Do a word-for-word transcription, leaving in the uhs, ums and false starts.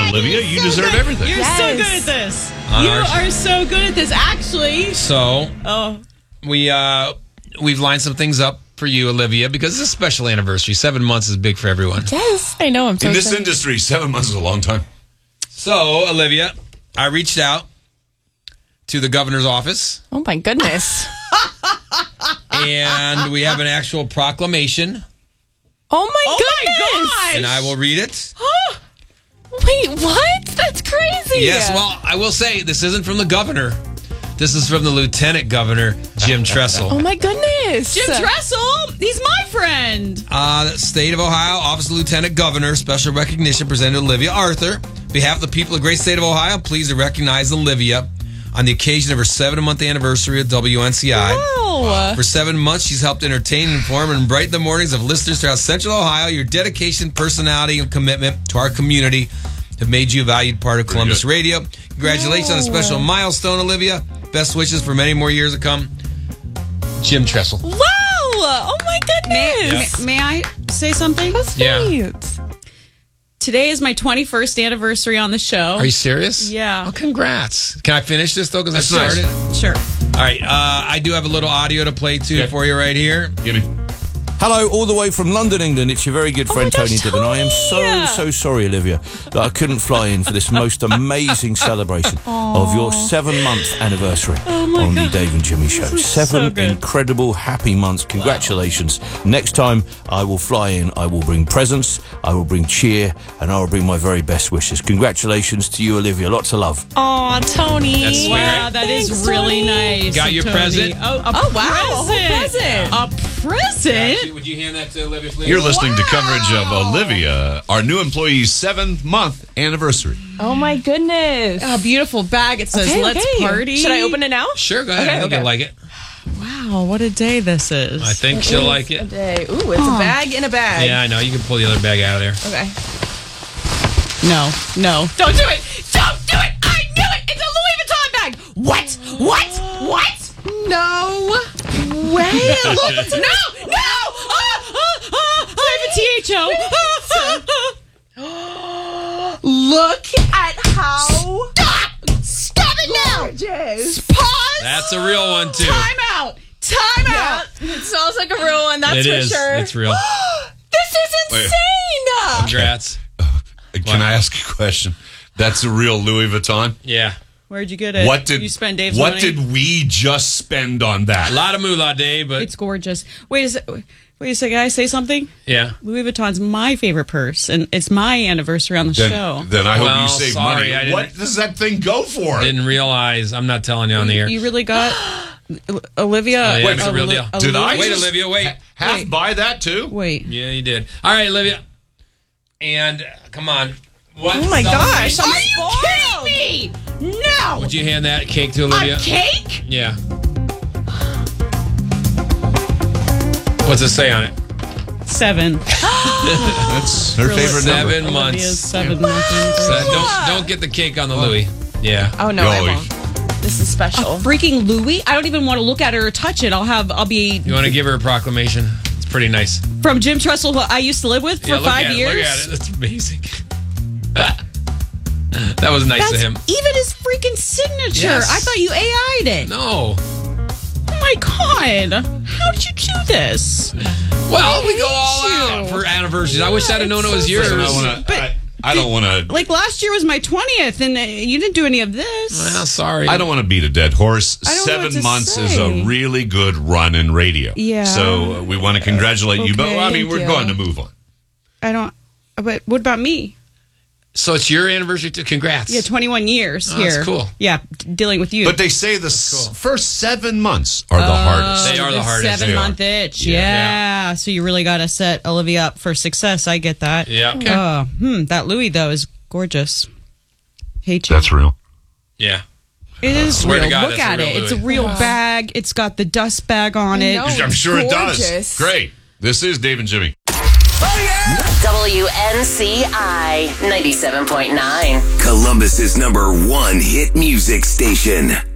Olivia. You so deserve good. everything. You're Yes. so good at this. On you our show. are so good at this. Actually, So oh, we uh, we've lined some things up for you, Olivia, because it's a special anniversary. Seven months is big for everyone. Yes, I know. I'm so In this excited. industry, seven months is a long time. So, Olivia, I reached out to the governor's office, Oh my goodness. and we have an actual proclamation, Oh my oh goodness. my gosh! and I will read it. Wait, what? That's crazy. Yes, well, I will say this isn't from the governor. This is from the lieutenant governor, Jim Tressel. Oh my goodness. Jim Tressel, he's my friend. Uh, State of Ohio, Office of Lieutenant Governor, special recognition presented to Olivia Arthur. On behalf of the people of the great state of Ohio, pleased to recognize Olivia on the occasion of her seven-month anniversary at W N C I. Wow. For seven months, she's helped entertain, inform, and brighten the mornings of listeners throughout Central Ohio. Your dedication, personality, and commitment to our community have made you a valued part of Columbus good. Radio. Congratulations on a special milestone, Olivia. Best wishes for many more years to come. Jim Tressel. Wow. Oh my goodness. May, may I say something? That's Yeah. sweet. Today is my twenty-first anniversary on the show. Are you serious? Yeah. Oh, congrats. Can I finish this, though? Because I That's nice. started. Sure. All right. Uh, I do have a little audio to play, too, Okay. for you right here. Give me. Hello, all the way from London, England. It's your very good friend, my gosh, Tony Dibbon. I am Tony! so, so sorry, Olivia, that I couldn't fly in for this most amazing celebration of your seven-month anniversary on the Dave and Jimmy Show. Seven so good. incredible, happy months. Congratulations. Next time I will fly in, I will bring presents, I will bring cheer, and I will bring my very best wishes. Congratulations to you, Olivia. Lots of love. Aw, Tony. That's sweet, Wow, right? that is Thanks, really Tony. nice. Got your Tony. present? Oh, a Oh, wow, a whole present. present. A present? Would you hand that to Olivia, please? You're listening to coverage of Olivia, our new employee's seventh month anniversary. Oh my goodness. A beautiful bag. It says, Okay, let's okay. party. Should I open it now? Sure, go ahead. Okay, I think okay. you'll like it. Wow, what a day this is. I think she'll like it. Day. Ooh, it's a bag in a bag. Yeah, I know. You can pull the other bag out of there. Okay. No, no. Don't do it. Don't do it. I knew it. It's a Louis Vuitton bag. What? What? What? No way. Look. No, no. Ah, ah, ah, I have a T H O. Look at how Stop. Stop it now. gorgeous. Pause. That's a real one, too. Time out. Time out. It smells like a real one, that's It for is. sure. It's real. This is Wait. insane. Congrats. Can I ask a question? That's a real Louis Vuitton? Yeah. Where'd you get it? What did you spend Dave's What money? did we just spend on that? A lot of moolah, Dave, but It's gorgeous. Wait a second. Wait a second. Can I say something? yeah. Louis Vuitton's my favorite purse, and it's my anniversary on the Then, show. then I hope Well, you save sorry, money. I didn't- What does that thing go for? Didn't realize. I'm not telling you on the air. You really got Olivia? Oh, yeah, Wait, it's a real deal. a Did I Wait, just Olivia, wait. half Wait. buy that too? Wait. Yeah, you did. All right, Olivia. And uh, come on. What Oh my gosh. celebration- I'm Are you spoiled. kidding me? No. Would you hand that cake to Olivia? A cake? Yeah. What's it say on it? Seven. That's her favorite number. Seven months. Olivia's seven months. So don't don't get the cake on the Louis. Yeah. Oh no, I Golly. won't. This is special. Freaking Louis! I don't even want to look at her or touch it. I'll have. I'll be You want to give her a proclamation? It's pretty nice. from Jim Tressel, who I used to live with for Yeah, look five at years. It, look at it. That's amazing. That was nice That's of him. even his freaking signature. Yes. I thought you A I'd it. No. Oh my god! How did you do this? Well, we go all hate out you. for anniversaries. I wish I'd have known it was yours. Listen, I wanna- But- I, I don't want to. Like last year was my twentieth, and uh, you didn't do any of this. Well, sorry. I don't want to beat a dead horse. I don't know what Seven to months is say. a really good run in radio. Yeah. So uh, we want to congratulate you, but Okay, I mean, thank we're you. going to move on. I don't. But what about me? So it's your anniversary too. Congrats. Yeah, twenty-one years Oh, here. that's cool. Yeah, d- dealing with you. But they say the s- cool. first seven months are the hardest. They are the hardest. Seven They are. month itch. Yeah. Yeah. So you really got to set Olivia up for success. I get that. Yeah. Okay. Uh, hmm. That Louis though is gorgeous. Hate you. That's real. Yeah. It is Swear to real. God, Look that's a at real it. It's a Louis. real Wow. bag. It's got the dust bag on it. No. I'm sure it does. Gorgeous. Great. This is Dave and Jimmy. W N C I ninety-seven point nine. Columbus's number one hit music station.